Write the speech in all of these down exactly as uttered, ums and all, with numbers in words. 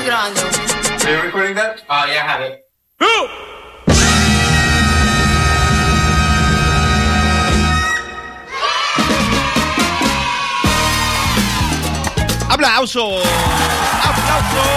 grande. Are you recording that? Oh, yeah, I have it. ¡Aplauso! ¡Aplauso!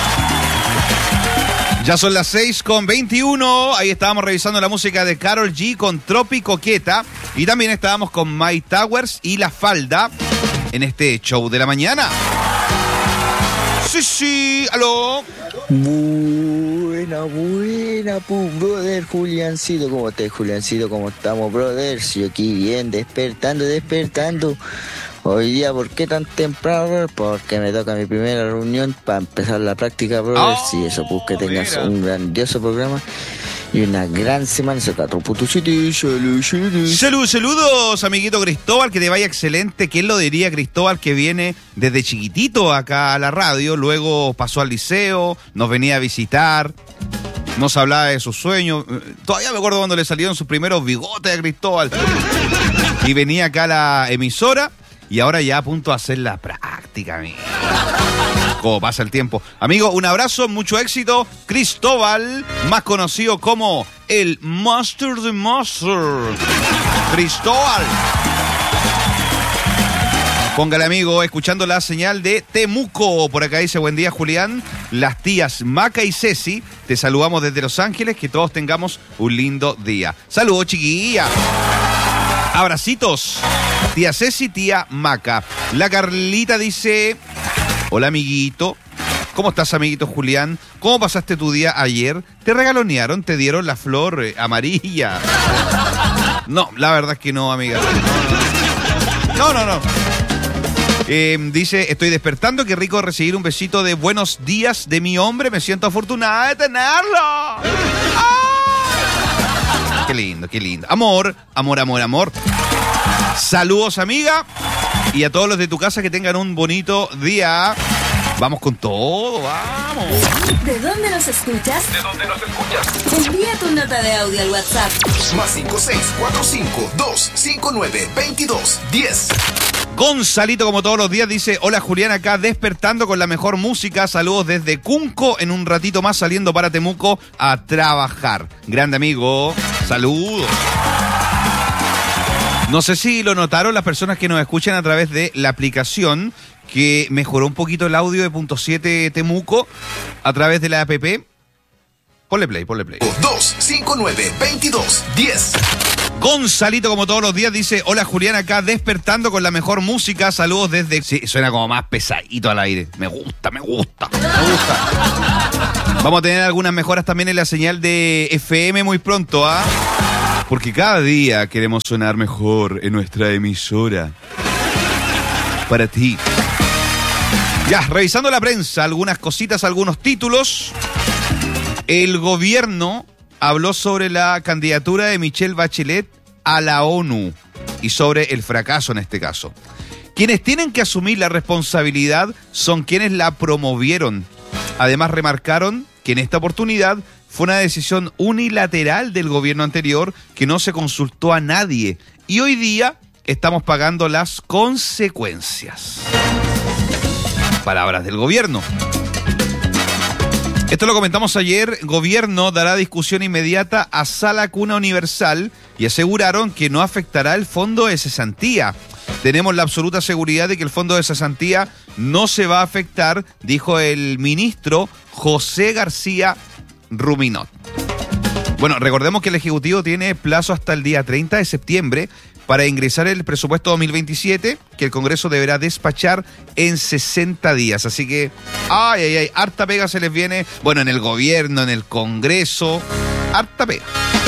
Ya son las seis con veintiuno. Ahí estábamos revisando la música de Karol G con Tropi Coqueta. Y también estábamos con My Towers y La Falda en este show de la mañana. Sí, sí, aló. Buena, buena, pu, brother, Juliancito. ¿Cómo estás, Juliancito? ¿Cómo estamos, brother? Si aquí bien, despertando, despertando. Hoy día, ¿por qué tan temprano, brother? Porque me toca mi primera reunión para empezar la práctica, brother. Oh, sí, eso, pues que tengas mira. un grandioso programa y una gran semana. Salud, salud. Saludos, saludos, amiguito Cristóbal, que te vaya excelente. ¿Quién lo diría, Cristóbal, que viene desde chiquitito acá a la radio? Luego pasó al liceo, nos venía a visitar, nos hablaba de sus sueños. Todavía me acuerdo cuando le salieron sus primeros bigotes a Cristóbal. Y venía acá a la emisora y ahora ya a punto de hacer la práctica, amigo. Como pasa el tiempo. Amigo, un abrazo, mucho éxito. Cristóbal, más conocido como el Master de Master. Cristóbal. Póngale, amigo, escuchando la señal de Temuco. Por acá dice, buen día, Julián. Las tías Maca y Ceci, te saludamos desde Los Ángeles. Que todos tengamos un lindo día. Saludos, chiquilla. Abracitos. Tía Ceci, tía Maca. La Carlita dice... Hola, amiguito. ¿Cómo estás, amiguito Julián? ¿Cómo pasaste tu día ayer? ¿Te regalonearon? ¿Te dieron la flor eh, amarilla? No, la verdad es que no, amiga. No, no, no. Eh, dice, estoy despertando. Qué rico recibir un besito de buenos días de mi hombre. Me siento afortunada de tenerlo. ¡Ah! Qué lindo, qué lindo. Amor, amor, amor, amor. Saludos, amiga. Y a todos los de tu casa que tengan un bonito día. Vamos con todo, vamos. ¿De dónde nos escuchas? ¿De dónde nos escuchas? Envía tu nota de audio al WhatsApp. Más cinco seis cuatro cinco dos cinco nueve veintidós diez. Gonzalito, como todos los días, dice, hola Julián, acá despertando con la mejor música. Saludos desde Cunco, en un ratito más saliendo para Temuco a trabajar. Grande amigo, saludos. No sé si lo notaron las personas que nos escuchan a través de la aplicación, que mejoró un poquito el audio de punto siete Temuco a través de la app. Ponle play, ponle play. dos cinco nueve veintidós diez. Gonzalito, como todos los días, dice, hola Julián, acá despertando con la mejor música. Saludos desde... Sí, suena como más pesadito al aire. Me gusta, me gusta, me gusta. Vamos a tener algunas mejoras también en la señal de F M muy pronto, ¿ah? Porque cada día queremos sonar mejor en nuestra emisora. Para ti. Ya, revisando la prensa, algunas cositas, algunos títulos. El gobierno habló sobre la candidatura de Michelle Bachelet a la ONU y sobre el fracaso en este caso. Quienes tienen que asumir la responsabilidad son quienes la promovieron. Además, remarcaron que en esta oportunidad fue una decisión unilateral del gobierno anterior que no se consultó a nadie y hoy día estamos pagando las consecuencias. Palabras del gobierno. Esto lo comentamos ayer. Gobierno dará discusión inmediata a Sala Cuna Universal y aseguraron que no afectará el fondo de cesantía. Tenemos la absoluta seguridad de que el fondo de cesantía no se va a afectar, dijo el ministro José García Ruminot. Bueno, recordemos que el Ejecutivo tiene plazo hasta el día treinta de septiembre para ingresar el presupuesto dos mil veintisiete, que el Congreso deberá despachar en sesenta días. Así que, ay, ay, ay, harta pega se les viene, bueno, en el gobierno, en el Congreso, harta pega.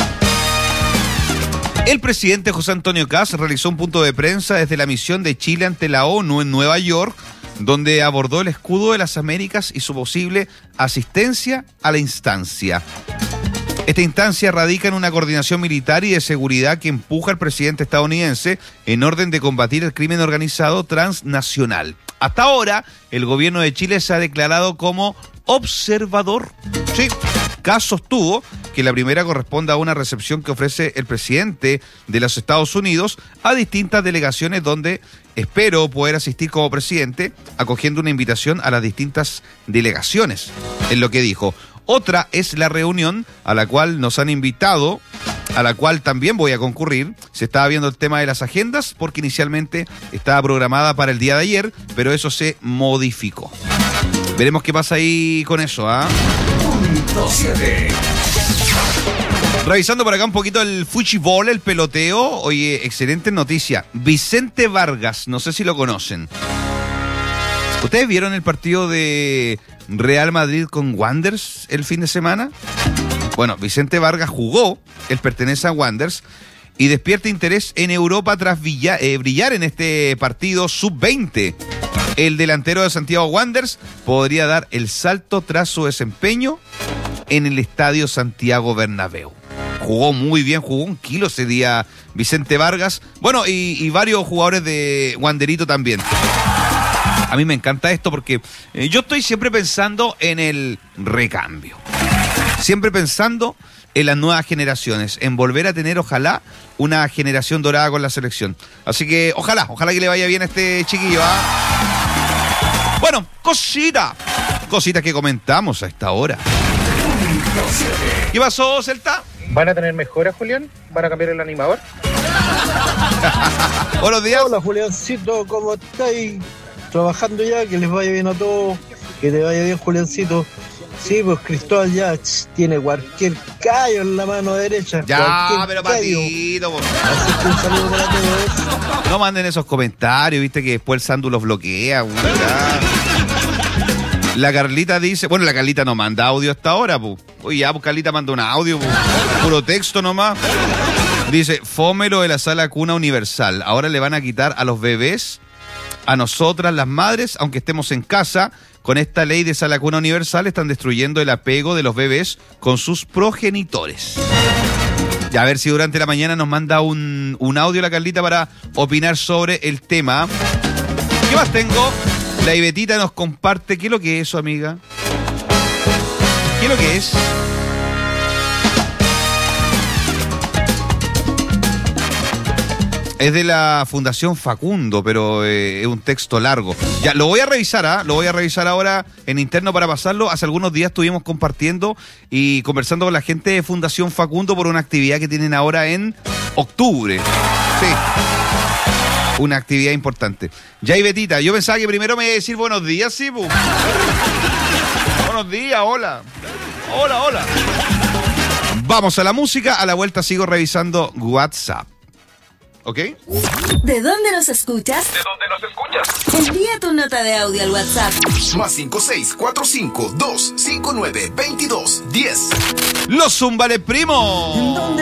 El presidente José Antonio Kast realizó un punto de prensa desde la misión de Chile ante la ONU en Nueva York, donde abordó el escudo de las Américas y su posible asistencia a la instancia. Esta instancia radica en una coordinación militar y de seguridad que empuja al presidente estadounidense en orden de combatir el crimen organizado transnacional. Hasta ahora, el gobierno de Chile se ha declarado como observador. Sí, Kast sostuvo que la primera corresponde a una recepción que ofrece el presidente de los Estados Unidos a distintas delegaciones donde espero poder asistir como presidente, acogiendo una invitación a las distintas delegaciones, es lo que dijo. Otra es la reunión a la cual nos han invitado, a la cual también voy a concurrir. Se estaba viendo el tema de las agendas porque inicialmente estaba programada para el día de ayer, pero eso se modificó. Veremos qué pasa ahí con eso, ¿ah? ¿eh? Revisando por acá un poquito el fútbol, el peloteo. Oye, excelente noticia. Vicente Vargas, no sé si lo conocen. ¿Ustedes vieron el partido de Real Madrid con Wanderers el fin de semana? Bueno, Vicente Vargas jugó, él pertenece a Wanderers y despierta interés en Europa tras villa, eh, brillar en este partido sub veinte. El delantero de Santiago Wanderers podría dar el salto tras su desempeño en el Estadio Santiago Bernabéu. Jugó muy bien, jugó un kilo ese día Vicente Vargas. Bueno, y, y varios jugadores de Wanderito también. A mí me encanta esto porque eh, yo estoy siempre pensando en el recambio. Siempre pensando en las nuevas generaciones, en volver a tener, ojalá, una generación dorada con la selección. Así que, ojalá, ojalá que le vaya bien a este chiquillo, ¿ah? Bueno, cosita, cositas que comentamos a esta hora. ¿Qué pasó, Celta? ¿Van a tener mejoras, Julián? ¿Van a cambiar el animador? Buenos días. Hola, Juliancito, ¿cómo estáis? Trabajando ya, que les vaya bien a todos, que te vaya bien, Juliancito. Sí, pues Cristóbal ya ch, tiene cualquier callo en la mano derecha. Ya, pero patito. Pues. Así que un saludo para todos. No manden esos comentarios, viste que después el Sandu los bloquea. Pues, la Carlita dice, bueno, la Carlita no manda audio hasta ahora, pues. Oye, ya, pues Carlita manda un audio, pues. Puro texto nomás. Dice, fómelo de la sala cuna universal. Ahora le van a quitar a los bebés, a nosotras las madres, aunque estemos en casa. Con esta ley de sala cuna universal están destruyendo el apego de los bebés con sus progenitores. Y a ver si durante la mañana nos manda un, un audio la Carlita para opinar sobre el tema. ¿Qué más tengo? La Ivetita nos comparte. ¿Qué es lo que es eso, amiga? ¿Qué es lo que es? Es de la Fundación Facundo, pero eh, es un texto largo. Ya, lo voy a revisar, ¿ah? ¿eh? Lo voy a revisar ahora en interno para pasarlo. Hace algunos días estuvimos compartiendo y conversando con la gente de Fundación Facundo por una actividad que tienen ahora en octubre. Sí. Una actividad importante. Ya, Ivetita, yo pensaba que primero me iba a decir buenos días, sí, pu. Buenos días, hola. Hola, hola. Vamos a la música. A la vuelta sigo revisando WhatsApp. ¿Ok? ¿De dónde nos escuchas? ¿De dónde nos escuchas? Envía tu nota de audio al WhatsApp. Más cinco seis cuatro cinco dos cinco nueve veintidós diez. Los Zumbales Primos.